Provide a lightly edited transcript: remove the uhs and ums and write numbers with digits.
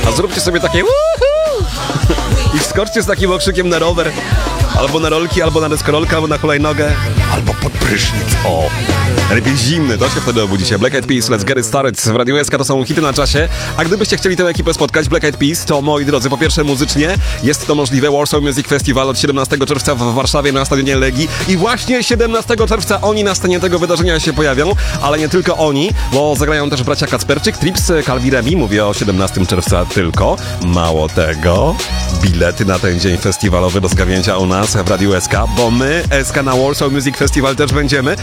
A zróbcie sobie takie i wskoczcie z takim okrzykiem na rower, albo na rolki, albo na deskorolkę, albo na hulajnogę, albo pod prysznic. O! Lepiej zimny, to się wtedy obudzicie. Black Eyed Peas, Let's Get It Started w Radiu SK to są hity na czasie. A gdybyście chcieli tę ekipę spotkać, Black Eyed Peas, to moi drodzy, po pierwsze muzycznie jest to możliwe. Warsaw Music Festival od 17 czerwca w Warszawie na stadionie Legii. I właśnie 17 czerwca oni na scenie tego wydarzenia się pojawią, ale nie tylko oni, bo zagrają też bracia Kacperczyk, Trips, Calvi Remi, mówię o 17 czerwca tylko. Mało tego, bilety na ten dzień festiwalowy do zgarnięcia u nas w Radiu SK, bo my SK na Warsaw Music Festival też będziemy.